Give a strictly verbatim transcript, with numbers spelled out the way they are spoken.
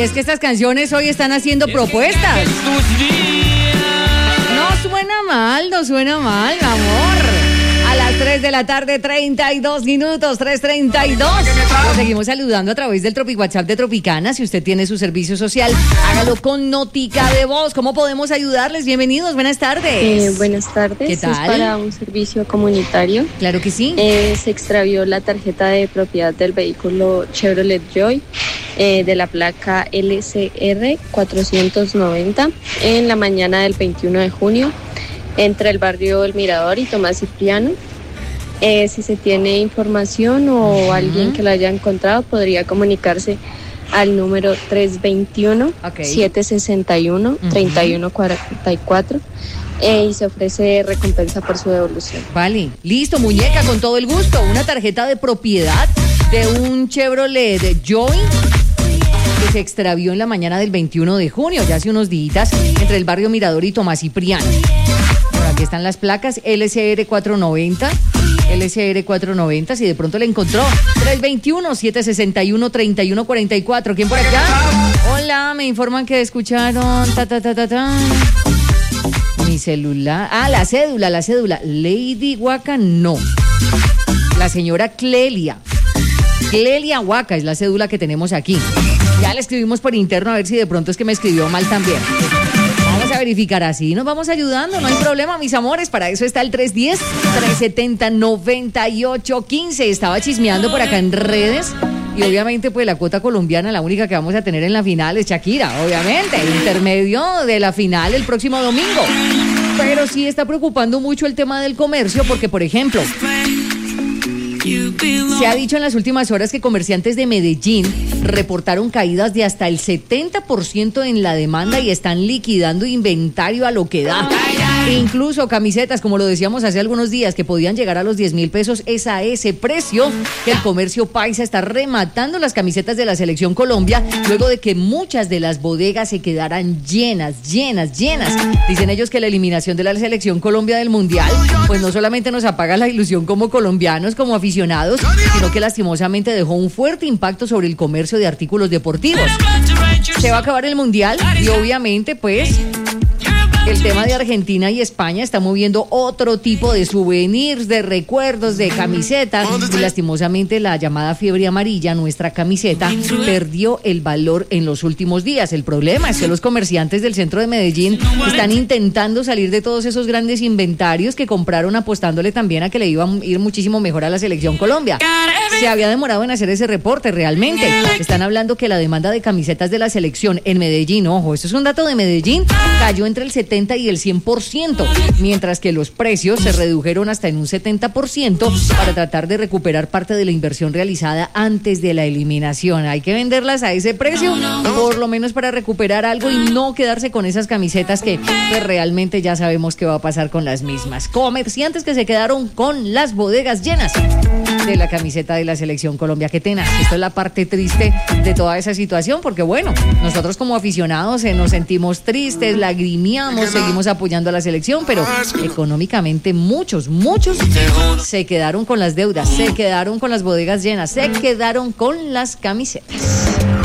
es que estas canciones hoy están haciendo propuestas. No suena mal, no suena mal, mi amor. A las tres de la tarde, treinta y dos minutos, tres treinta y dos. Nos seguimos saludando a través del Tropic WhatsApp de Tropicana. Si usted tiene su servicio social, hágalo con notica de voz. ¿Cómo podemos ayudarles? Bienvenidos, buenas tardes. Eh, buenas tardes. ¿Qué tal? Es para un servicio comunitario. Claro que sí. Eh, se extravió la tarjeta de propiedad del vehículo Chevrolet Joy eh, de la placa L C R cuatrocientos noventa en la mañana del veintiuno de junio. Entre el barrio El Mirador y Tomás Cipriano. Eh, si se tiene información o uh-huh. alguien que la haya encontrado, podría comunicarse al número tres veintiuno, setecientos sesenta y uno, treinta y uno cuarenta y cuatro eh, y se ofrece recompensa por su devolución. Vale, listo, muñeca, con todo el gusto. Una tarjeta de propiedad de un Chevrolet Joy que se extravió en la mañana del veintiuno de junio, ya hace unos días, entre el barrio Mirador y Tomás Cipriano. Aquí están las placas L C R cuatrocientos noventa, L C R cuatrocientos noventa, si de pronto la encontró. tres veintiuno, setecientos sesenta y uno, treinta y uno cuarenta y cuatro. ¿Quién por acá? Hola, me informan que escucharon ta ta ta ta ta. Mi celular. Ah, la cédula, la cédula. Lady Huaca, no. La señora Clelia. Clelia Huaca es la cédula que tenemos aquí. Ya la escribimos por interno a ver si de pronto es que me escribió mal también. Vamos a verificar así, nos vamos ayudando, no hay problema, mis amores. Para eso está el tres diez, trescientos setenta, noventa y ocho quince. Estaba chismeando por acá en redes. Y obviamente pues la cuota colombiana, la única que vamos a tener en la final es Shakira, obviamente, el intermedio de la final el próximo domingo. Pero sí está preocupando mucho el tema del comercio porque, por ejemplo, se ha dicho en las últimas horas que comerciantes de Medellín reportaron caídas de hasta el setenta por ciento en la demanda y están liquidando inventario a lo que da. Incluso camisetas, como lo decíamos hace algunos días, que podían llegar a los diez mil pesos, es a ese precio que el comercio paisa está rematando las camisetas de la Selección Colombia, luego de que muchas de las bodegas se quedaran llenas, llenas, llenas. Dicen ellos que la eliminación de la Selección Colombia del Mundial, pues no solamente nos apaga la ilusión como colombianos, como aficionados, sino que lastimosamente dejó un fuerte impacto sobre el comercio de artículos deportivos. Se va a acabar el Mundial y obviamente pues el tema de Argentina y España está moviendo otro tipo de souvenirs, de recuerdos, de camisetas. Y lastimosamente la llamada fiebre amarilla, nuestra camiseta, perdió el valor en los últimos días. El problema es que los comerciantes del centro de Medellín están intentando salir de todos esos grandes inventarios que compraron apostándole también a que le iba a ir muchísimo mejor a la Selección Colombia. Se había demorado en hacer ese reporte realmente. Están hablando que la demanda de camisetas de la selección en Medellín, ojo, esto es un dato de Medellín, cayó entre el setenta y el cien por ciento, mientras que los precios se redujeron hasta en un setenta por ciento para tratar de recuperar parte de la inversión realizada antes de la eliminación. Hay que venderlas a ese precio, por lo menos para recuperar algo y no quedarse con esas camisetas que pues, realmente ya sabemos qué va a pasar con las mismas. Comerciantes que se quedaron con las bodegas llenas de la camiseta de la Selección Colombia. Qué tenaz. Esto es la parte triste de toda esa situación, porque bueno, nosotros como aficionados eh, nos sentimos tristes, lagrimeamos, seguimos apoyando a la selección, pero económicamente muchos, muchos se quedaron con las deudas, se quedaron con las bodegas llenas, se quedaron con las camisetas.